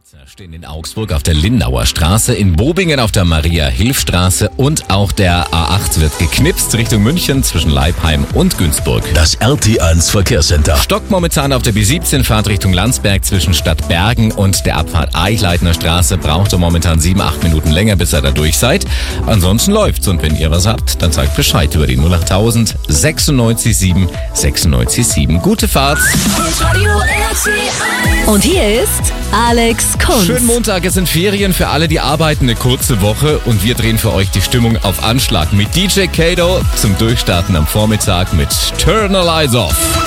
Stehen in Augsburg auf der Lindauer Straße, in Bobingen auf der Maria-Hilf-Straße und auch der A8 wird geknipst Richtung München zwischen Leipheim und Günzburg. Das RT1 Verkehrscenter. Stockt momentan auf der B17 Fahrt Richtung Landsberg zwischen Stadtbergen und der Abfahrt Eichleitner Straße. Braucht ihr momentan 7-8 Minuten länger, bis ihr da durch seid. Ansonsten läuft's und wenn ihr was habt, dann sagt Bescheid über die 08000 96 7 96 7. Gute Fahrt. Und hier ist Alex Kunz. Schönen Montag, es sind Ferien für alle, die arbeiten, eine kurze Woche und wir drehen für euch die Stimmung auf Anschlag mit DJ Kato zum Durchstarten am Vormittag mit Turn the Lights Off.